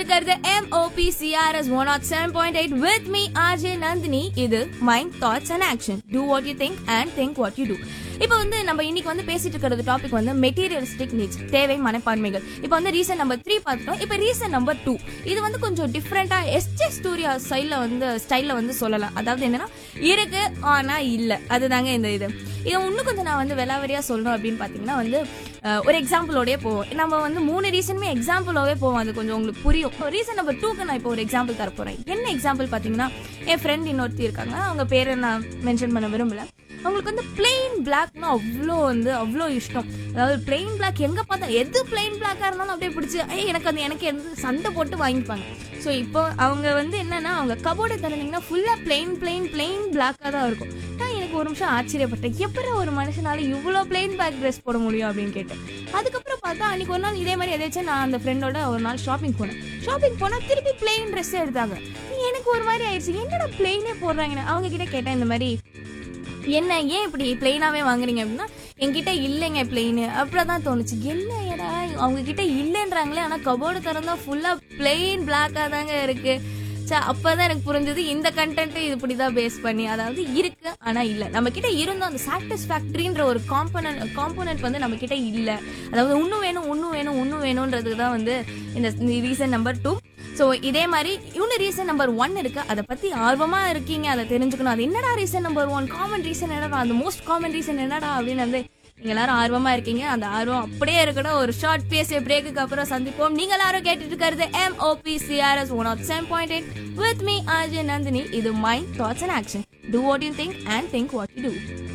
இருக்கிறது MOPCRS 107.8 with me RJ Nandini. இது Mind Thoughts and Action. Do what you think and think what you do. இப்போ வந்து நம்ம இன்னைக்கு வந்து பேசிட்டு இருக்கிறது டாபிக் வந்து மெட்டீரியலிஸ்டிக் நீட்ஸ், தேவை மனப்பான்மைகள். இப்போ வந்து ரீசன் நம்பர் 3 பார்த்துட்டோம். இப்போ ரீசன் நம்பர் 2 இது வந்து கொஞ்சம் டிஃப்ரெண்டா எஸ்ஜே ஸ்டூடியோ ஸ்டைல்ல வந்து சொல்லலாம். அதாவது என்னன்னா இருக்கு ஆனா இல்ல, அதுதாங்க இந்த இது இன்னும் கொஞ்சம் நான் வந்து வெளாவரியா சொல்லணும் அப்படின்னு பாத்தீங்கன்னா வந்து ஒரு எக்ஸாம்பிளோடய போவோம். நம்ம வந்து 3 ரீசனுமே எக்ஸாம்பிளோவே போவோம், அது கொஞ்சம் உங்களுக்கு புரியும். ரீசன் நம்பர் 2க்கு நான் இப்போ ஒரு எக்ஸாம்பிள் தர போறேன். என்ன எக்ஸாம்பிள் பாத்தீங்கன்னா, என் ஃப்ரெண்ட் இன்னொருத்தி இருக்காங்க, அவங்க பேரை நான் மென்ஷன் பண்ண விரும்பல. அவங்களுக்கு வந்து பிளெயின் பிளாக்னா அவ்வளோ இஷ்டம். அதாவது பிளெயின் பிளாக் எங்க பார்த்தா எது பிளெயின் பிளாக்கா இருந்தாலும் அப்படியே பிடிச்சி எனக்கு சண்டை போட்டு வாங்கிப்பாங்க. ஸோ இப்போ அவங்க வந்து என்னன்னா, அவங்க கபோர்டை திறந்தீங்கன்னா ஃபுல்லா பிளெயின் பிளாக்கா தான் இருக்கும். நான் எனக்கு ஒரு நிமிஷம் ஆச்சரியப்பட்டேன், எப்படி ஒரு மனுஷனால இவ்வளோ பிளெயின் பிளாக் ட்ரெஸ் போட முடியும் அப்படின்னு கேட்டேன். அதுக்கப்புறம் பார்த்தா அன்னைக்கு ஒரு நாள் இதே மாதிரி எதாச்சும் நான் அந்த ஃப்ரெண்டோட ஒரு நாள் ஷாப்பிங் போனா திருப்பி பிளெயின் ட்ரெஸ் எடுத்தாங்க. எனக்கு ஒரு மாதிரி ஆயிடுச்சு, என்னடா பிளெயினே போடுறாங்கன்னு. அவங்க கிட்ட கேட்டேன், இந்த மாதிரி என்ன ஏன் இப்படி பிளெயினாவே வாங்குறீங்க அப்படின்னா, என்கிட்ட இல்லைங்க பிளெயின். அப்படிதான் தோணுச்சு, என்ன ஏடா அவங்க கிட்ட இல்லைன்றாங்களே, ஆனா கபோர்டு திறந்தா ஃபுல்லா பிளெயின் பிளாக்கா தாங்க இருக்கு. அப்பதான் எனக்கு புரிஞ்சது, இந்த கண்டென்ட் இப்படிதான் பேஸ் பண்ணி, அதாவது இருக்கு ஆனா இல்ல. நம்ம கிட்ட இருந்தோம் அந்த சாட்டிஸ்ஃபேக்டரின்ற ஒரு காம்போனன்ட் வந்து நம்ம கிட்ட இல்ல. அதாவது இன்னும் வேணும்ன்றதுக்கு தான் வந்து இந்த ரீசன் நம்பர் 2. ஸோ இதே மாதிரி இன்னும் ரீசன் நம்பர் 1 இருக்கு, அதை பத்தி ஆர்வமா இருக்கீங்க, அதை தெரிஞ்சுக்கணும். அது என்னடா ரீசன் நம்பர் 1, காமன் ரீசன் என்னடா, அந்த மோஸ்ட் காமன் ரீசன் என்னடா அப்படின்னு வந்து நீங்க எல்லாரும் ஆர்வமா இருக்கீங்க. அந்த ஆர்வம் அப்படியே இருக்கணும். ஒரு ஷார்ட் பேசிய பிரேக்குக்கு அப்புறம் சந்திப்போம். நீங்க எல்லாரும் கேட்டுட்டு இருக்கிறது MOPCRS 107.8 with me RJ Nandini. இது Mind Thoughts and Action. Do what you think and think what you do.